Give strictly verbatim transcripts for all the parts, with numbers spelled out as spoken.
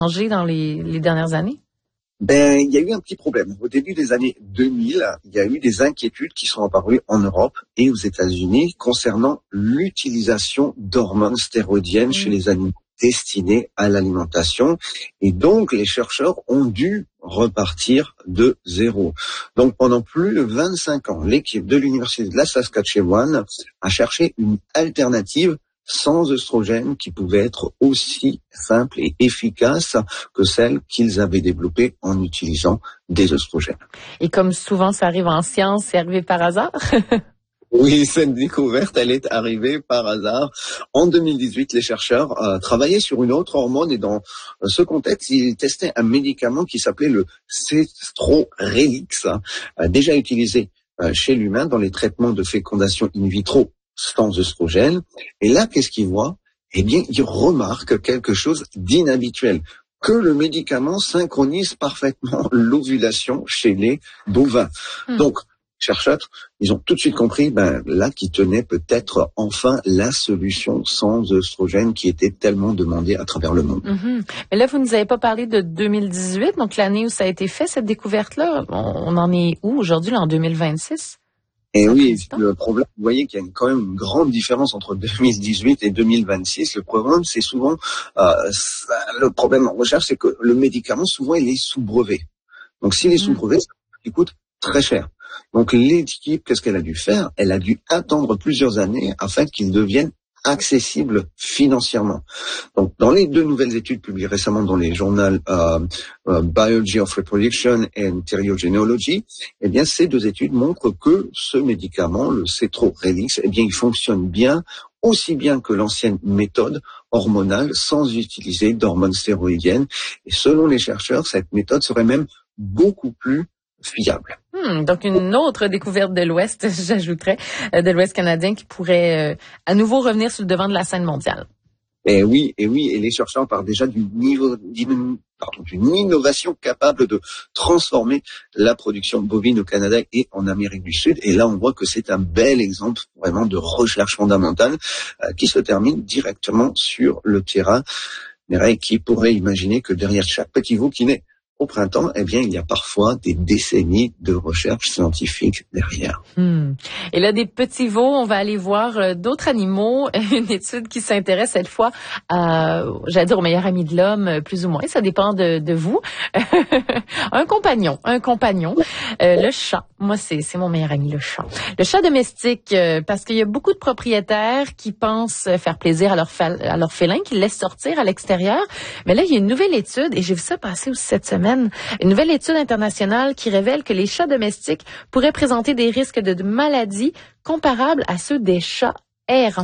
changé dans les, les dernières années? Ben, il y a eu un petit problème. Au début des années deux mille, il y a eu des inquiétudes qui sont apparues en Europe et aux États-Unis concernant l'utilisation d'hormones stéroïdiennes mmh. chez les animaux destinés à l'alimentation. Et donc, les chercheurs ont dû repartir de zéro. Donc, pendant plus de vingt-cinq ans, l'équipe de l'Université de la Saskatchewan a cherché une alternative sans œstrogènes qui pouvait être aussi simple et efficace que celle qu'ils avaient développée en utilisant des œstrogènes. Et comme souvent ça arrive en science, c'est arrivé par hasard? Oui, cette découverte, elle est arrivée par hasard. En deux mille dix-huit, les chercheurs euh, travaillaient sur une autre hormone et dans ce contexte, ils testaient un médicament qui s'appelait le Cestrorelix, euh, déjà utilisé euh, chez l'humain dans les traitements de fécondation in vitro sans œstrogène. Et là, qu'est-ce qu'ils voient? Eh bien, ils remarquent quelque chose d'inhabituel, que le médicament synchronise parfaitement l'ovulation chez les bovins. Mmh. Donc, chercheurs, ils ont tout de suite compris, ben, là, qu'ils tenaient peut-être enfin la solution sans œstrogène qui était tellement demandée à travers le monde. Mmh. Mais là, vous ne nous avez pas parlé de deux mille dix-huit, donc l'année où ça a été fait, cette découverte-là. On en est où aujourd'hui, là, en deux mille vingt-six? Et oui, le problème, vous voyez qu'il y a une, quand même une grande différence entre deux mille dix-huit et deux mille vingt-six. Le problème, c'est souvent, euh, ça, le problème en recherche, c'est que le médicament, souvent, il est sous brevet. Donc, s'il est sous brevet, ça coûte très cher. Donc, l'équipe, qu'est-ce qu'elle a dû faire? Elle a dû attendre plusieurs années afin qu'il devienne accessible financièrement. Donc, dans les deux nouvelles études publiées récemment dans les journaux euh, euh, Biology of Reproduction and Theriogenealogy, eh bien, ces deux études montrent que ce médicament, le Cestrorelix, eh bien, il fonctionne bien, aussi bien que l'ancienne méthode hormonale, sans utiliser d'hormones stéroïdiennes. Et selon les chercheurs, cette méthode serait même beaucoup plus fiable. Hmm, donc une autre découverte de l'Ouest, j'ajouterais, de l'Ouest canadien qui pourrait euh, à nouveau revenir sur le devant de la scène mondiale. Et oui, et oui, et les chercheurs parlent déjà d'une niveau, d'une, pardon, d'une innovation capable de transformer la production bovine au Canada et en Amérique du Sud. Et là, on voit que c'est un bel exemple vraiment de recherche fondamentale euh, qui se termine directement sur le terrain. Mais qui pourrait imaginer que derrière chaque petit veau qui naît au printemps, eh bien, il y a parfois des décennies de recherche scientifique derrière. Hmm. Et là, des petits veaux, on va aller voir euh, d'autres animaux. Une étude qui s'intéresse cette fois à, j'allais dire, au meilleur ami de l'homme, plus ou moins. Ça dépend de, de vous. un compagnon, un compagnon. Euh, le chat. Moi, c'est, c'est mon meilleur ami, le chat. Le chat domestique, euh, parce qu'il y a beaucoup de propriétaires qui pensent faire plaisir à leur, fa- à leur félin, qui le laissent sortir à l'extérieur. Mais là, il y a une nouvelle étude, et j'ai vu ça passer aussi cette semaine. Une nouvelle étude internationale qui révèle que les chats domestiques pourraient présenter des risques de maladies comparables à ceux des chats errants.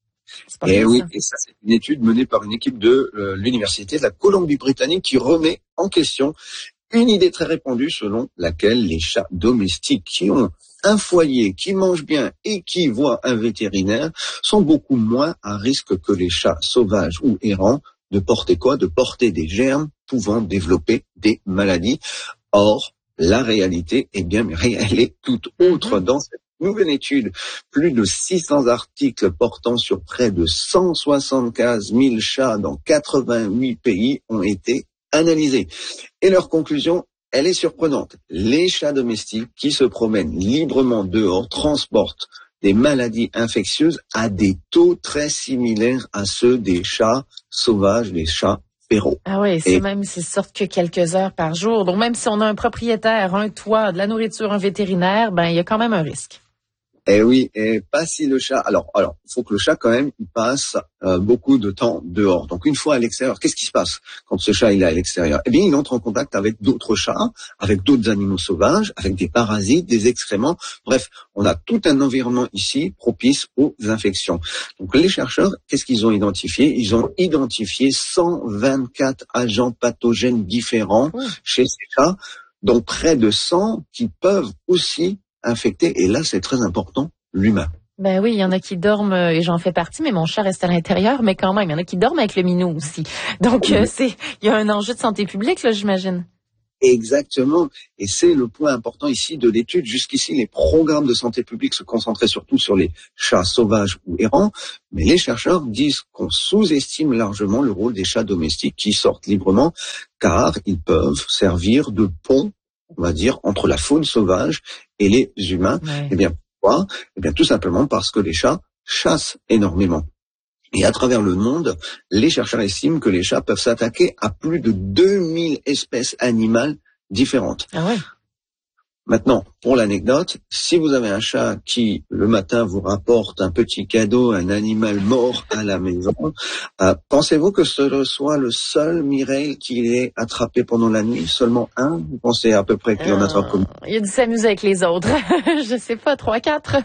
Et oui, et ça, c'est une étude menée par une équipe de euh, l'Université de la Colombie-Britannique qui remet en question une idée très répandue selon laquelle les chats domestiques qui ont un foyer, qui mangent bien et qui voient un vétérinaire sont beaucoup moins à risque que les chats sauvages ou errants de porter quoi? De porter des germes pouvant développer des maladies. Or, la réalité, eh bien, elle est toute autre. Dans cette nouvelle étude, plus de six cents articles portant sur près de cent soixante-quinze mille chats dans quatre-vingt-huit pays ont été analysés. Et leur conclusion, elle est surprenante. Les chats domestiques qui se promènent librement dehors transportent des maladies infectieuses à des taux très similaires à ceux des chats sauvages, des chats férods. Ah oui, c'est et même s'ils sortent que quelques heures par jour. Donc même si on a un propriétaire, un toit, de la nourriture, un vétérinaire, ben il y a quand même un risque. Eh oui, et pas si le chat. Alors, alors, il faut que le chat quand même il passe euh, beaucoup de temps dehors. Donc une fois à l'extérieur, qu'est-ce qui se passe quand ce chat il est à l'extérieur? Eh bien, il entre en contact avec d'autres chats, avec d'autres animaux sauvages, avec des parasites, des excréments. Bref, on a tout un environnement ici propice aux infections. Donc les chercheurs, qu'est-ce qu'ils ont identifié? Ils ont identifié cent vingt-quatre agents pathogènes différents mmh. chez ces chats, dont près de cent qui peuvent aussi infecté, et là, c'est très important, l'humain. Ben oui, il y en a qui dorment, et j'en fais partie, mais mon chat reste à l'intérieur, mais quand même, il y en a qui dorment avec le minou aussi. Donc, oui. euh, c'est, il y a un enjeu de santé publique, là, j'imagine. Exactement. Et c'est le point important ici de l'étude. Jusqu'ici, les programmes de santé publique se concentraient surtout sur les chats sauvages ou errants, mais les chercheurs disent qu'on sous-estime largement le rôle des chats domestiques qui sortent librement, car ils peuvent servir de pont, on va dire, entre la faune sauvage et les humains. Ouais. Eh bien, pourquoi ? Eh bien, tout simplement parce que les chats chassent énormément. Et à travers le monde, les chercheurs estiment que les chats peuvent s'attaquer à plus de deux mille espèces animales différentes. Ah ouais. Maintenant, pour l'anecdote, si vous avez un chat qui, le matin, vous rapporte un petit cadeau, un animal mort à la maison, euh, pensez-vous que ce soit le seul, Mireille, qui ait attrapé pendant la nuit? Seulement un? Vous pensez à peu près qu'il en attrape combien? Il a dû s'amuser avec les autres. Je sais pas, trois, quatre.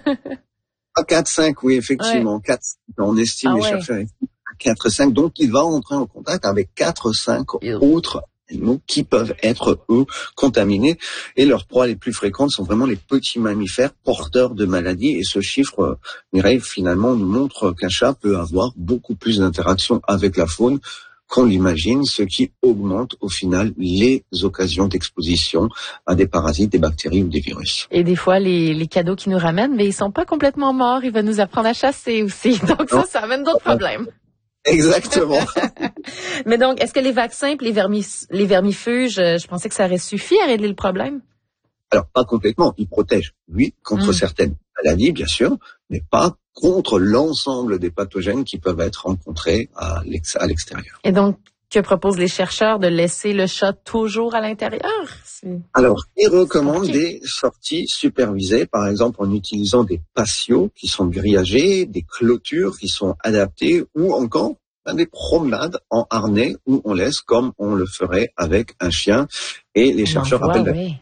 À quatre, cinq, oui, effectivement. Ouais. quatre, on estime Ah les ouais. chercheurs à quatre, cinq. Donc, il va entrer en contact avec quatre, cinq autres animaux qui peuvent être, eux, contaminés. Et leurs proies les plus fréquentes sont vraiment les petits mammifères porteurs de maladies. Et ce chiffre, euh, Mireille, finalement, nous montre qu'un chat peut avoir beaucoup plus d'interactions avec la faune qu'on l'imagine, ce qui augmente au final les occasions d'exposition à des parasites, des bactéries ou des virus. Et des fois, les, les cadeaux qu'ils nous ramènent, mais ils sont pas complètement morts. Ils veulent nous apprendre à chasser aussi. Donc ça, ça amène d'autres problèmes. Exactement. Mais donc, est-ce que les vaccins et les, vermis, les vermifuges, je pensais que ça aurait suffi à régler le problème? Alors, pas complètement. Ils protègent, oui, contre mmh. certaines maladies, bien sûr, mais pas contre l'ensemble des pathogènes qui peuvent être rencontrés à l'extérieur. Et donc, que proposent les chercheurs de laisser le chat toujours à l'intérieur? C'est... Alors, ils recommandent des sorties supervisées, par exemple en utilisant des patios qui sont grillagés, des clôtures qui sont adaptées, ou encore des promenades en harnais où on laisse comme on le ferait avec un chien. Et les chercheurs voit, rappellent oui.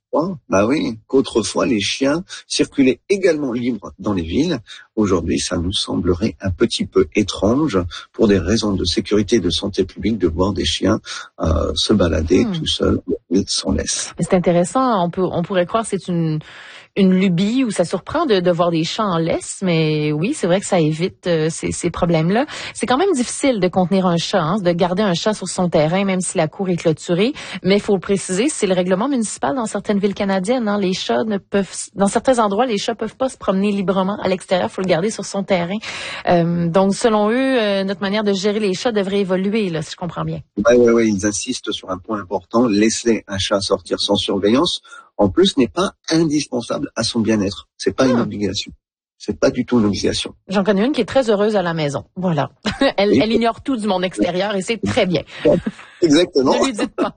Bah oui, qu'autrefois les chiens circulaient également libres dans les villes. Aujourd'hui, ça nous semblerait un petit peu étrange pour des raisons de sécurité et de santé publique de voir des chiens euh, se balader hmm. tout seuls sans laisse. C'est intéressant, on peut on pourrait croire que c'est une une lubie où ça surprend de, de voir des chats en laisse, mais oui, c'est vrai que ça évite euh, ces, ces problèmes-là. C'est quand même difficile de contenir un chat, hein, de garder un chat sur son terrain, même si la cour est clôturée. Mais il faut le préciser, c'est le règlement municipal dans certaines villes canadiennes. Hein, les chats ne peuvent, dans certains endroits, les chats peuvent pas se promener librement à l'extérieur. Il faut le garder sur son terrain. Euh, donc, selon eux, euh, notre manière de gérer les chats devrait évoluer, là, si je comprends bien. Oui, oui, oui, ils insistent sur un point important. Laisser un chat sortir sans surveillance, en plus, n'est pas indispensable à son bien-être. C'est pas ah. une obligation. C'est pas du tout une obligation. J'en connais une qui est très heureuse à la maison. Voilà. elle, elle ignore tout du monde extérieur et c'est très bien. Exactement. Ne lui dites pas.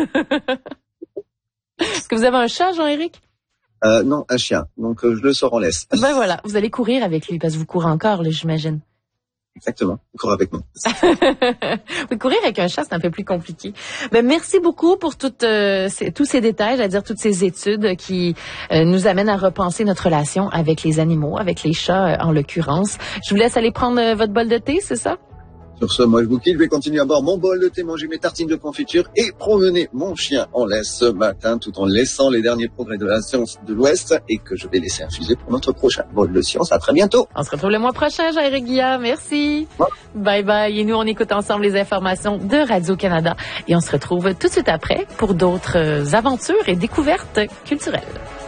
Est-ce que vous avez un chat, Jean-Éric? Euh, non, un chien. Donc, euh, je le sors en laisse. Ben voilà. Vous allez courir avec lui parce que vous courez encore, là, j'imagine. Exactement. Cours avec moi. Oui, courir avec un chat, c'est un peu plus compliqué. Ben, merci beaucoup pour toutes, euh, ces, tous ces détails, c'est-à-dire toutes ces études qui euh, nous amènent à repenser notre relation avec les animaux, avec les chats euh, en l'occurrence. Je vous laisse aller prendre euh, votre bol de thé, c'est ça? Sur ce, moi je vous quitte, je vais continuer à boire mon bol de thé, manger mes tartines de confiture et promener mon chien en laisse ce matin tout en laissant les derniers progrès de la science de l'Ouest et que je vais laisser infuser pour notre prochain bol de science. À très bientôt. On se retrouve le mois prochain, Jean-Éric Guillard. Merci. Ouais. Bye bye. Et nous, on écoute ensemble les informations de Radio-Canada et on se retrouve tout de suite après pour d'autres aventures et découvertes culturelles.